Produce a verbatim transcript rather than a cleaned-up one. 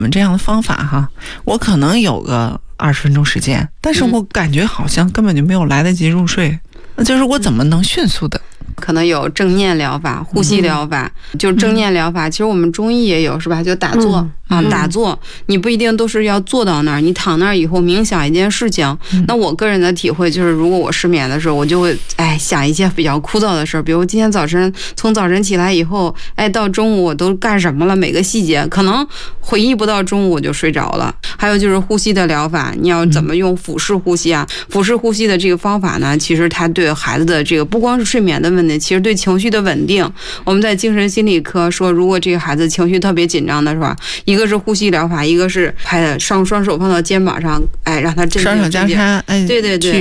们这样的方法哈，我可能有个二十分钟时间，但是我感觉好像根本就没有来得及入睡，那就是我怎么能迅速的？ 可能有正念疗法、呼吸疗法，嗯、就是正念疗法。其实我们中医也有，是吧？就打坐、嗯、啊，打坐，你不一定都是要坐到那儿，你躺那儿以后冥想一件事情。嗯、那我个人的体会就是，如果我失眠的时候，我就会哎想一些比较枯燥的事儿，比如今天早晨从早晨起来以后，哎到中午我都干什么了，每个细节可能回忆不到中午我就睡着了。还有就是呼吸的疗法，你要怎么用腹式呼吸啊？腹式呼吸的这个方法呢，其实它对孩子的这个不光是睡眠的问题。其实对情绪的稳定，我们在精神心理科说，如果这个孩子情绪特别紧张的是吧，一个是呼吸疗法，一个是拍的双双手放到肩膀上，哎，让他镇定。 双手交叉，哎， 对对对。